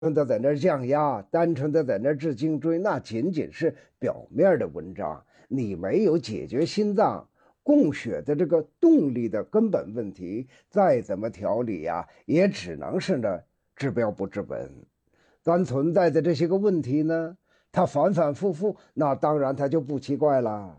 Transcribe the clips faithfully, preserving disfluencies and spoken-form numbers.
纯的在那儿降压，单纯的在那儿治颈椎，那仅仅是表面的文章。你没有解决心脏供血的这个动力的根本问题，再怎么调理呀，也只能是呢治标不治本。咱存在的这些个问题呢，它反反复复，那当然它就不奇怪了。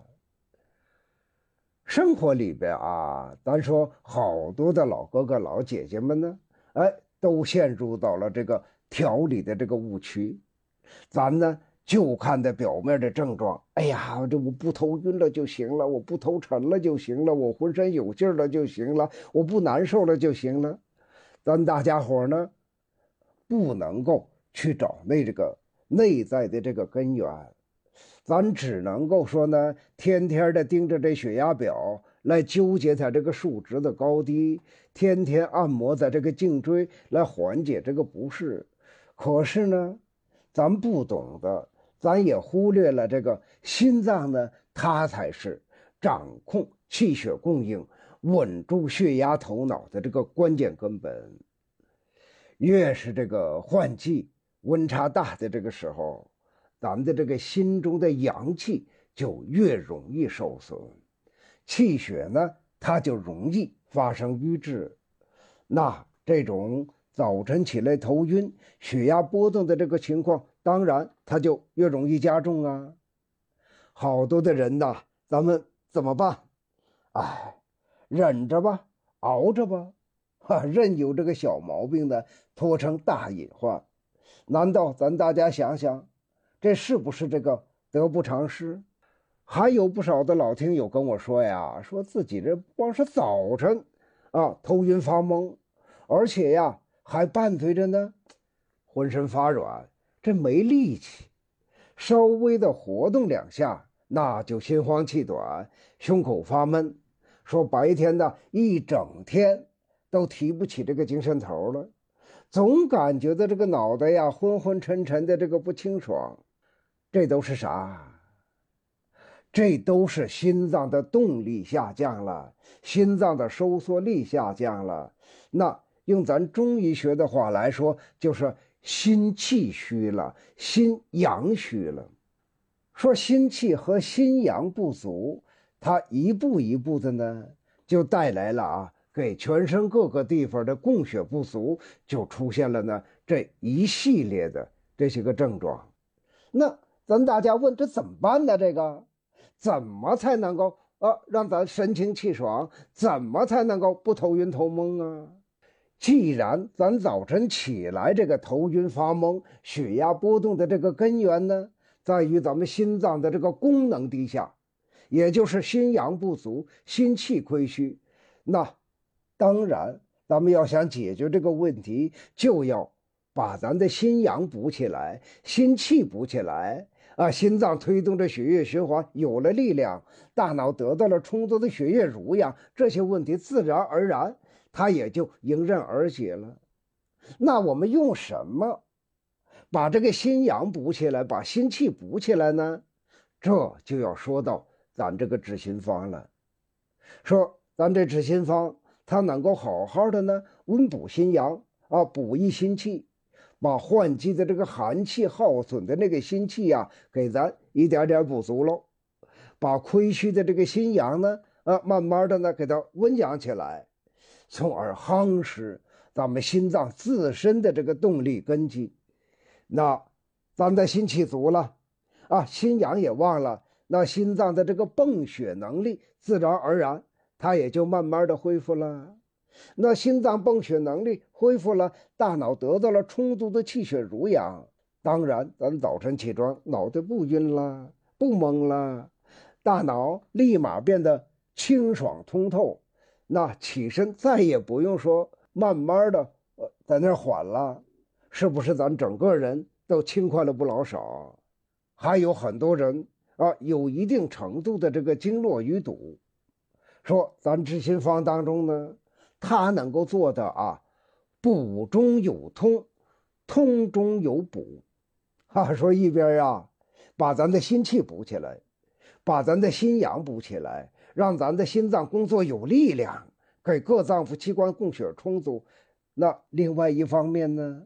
生活里边啊，咱说好多的老哥哥老姐姐们呢，哎，都陷入到了这个调理的这个误区。咱呢就看的表面的症状，哎呀，这我不头晕了就行了，我不头沉了就行了，我浑身有劲了就行了，我不难受了就行了。咱大家伙呢，不能够去找那这个内在的这个根源。咱只能够说呢，天天的盯着这血压表来纠结它这个数值的高低，天天按摩在这个颈椎来缓解这个不适。可是呢，咱不懂的，咱也忽略了这个心脏呢，它才是掌控气血供应、稳住血压头脑的这个关键根本。越是这个换季温差大的这个时候，咱们的这个心中的阳气就越容易受损，气血呢，它就容易发生瘀滞。那这种早晨起来头晕、血压波动的这个情况，当然它就越容易加重啊。好多的人呐，咱们怎么办？哎，忍着吧，熬着吧，哈，任由这个小毛病呢拖成大隐患。难道咱大家想想，这是不是这个得不偿失？还有不少的老听友跟我说呀，说自己这光是早晨啊头晕发懵，而且呀还伴随着呢浑身发软，这没力气，稍微的活动两下那就心慌气短，胸口发闷，说白天呢一整天都提不起这个精神头了，总感觉到这个脑袋呀昏昏沉沉的，这个不清爽。这都是啥？这都是心脏的动力下降了，心脏的收缩力下降了。那用咱中医学的话来说，就是心气虚了，心阳虚了。说心气和心阳不足，它一步一步的呢，就带来了啊，给全身各个地方的供血不足，就出现了呢这一系列的这些个症状。那咱大家问，这怎么办呢？这个怎么才能够啊让咱神清气爽？怎么才能够不头晕头懵啊？既然咱早晨起来这个头晕发懵、血压波动的这个根源呢，在于咱们心脏的这个功能低下，也就是心阳不足、心气亏虚。那当然，咱们要想解决这个问题，就要把咱的心阳补起来，心气补起来啊，心脏推动着血液循环有了力量，大脑得到了充足的血液濡养，这些问题自然而然它也就迎刃而解了。那我们用什么把这个心阳补起来，把心气补起来呢？这就要说到咱这个治心方了。说咱这治心方，它能够好好的呢温补心阳啊，补益心气，把换季的这个寒气耗损的那个心气呀、啊，给咱一点点补足喽，把亏虚的这个心阳呢啊，慢慢的呢给它温养起来，从而夯实咱们心脏自身的这个动力根基。那咱的心气足了啊，心阳也旺了，那心脏的这个泵血能力自然而然它也就慢慢的恢复了。那心脏泵血能力恢复了，大脑得到了充足的气血濡养，当然咱早晨起床脑袋不晕了，不懵了，大脑立马变得清爽通透，那起身再也不用说慢慢的呃在那缓了，是不是咱整个人都轻快了不老少？还有很多人啊，有一定程度的这个经络淤堵，说咱治心方当中呢，它能够做的啊，补中有通，通中有补。啊，说一边啊，把咱的心气补起来，把咱的心阳补起来，让咱的心脏工作有力量，给各脏腑器官供血充足。那另外一方面呢，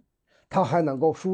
它还能够疏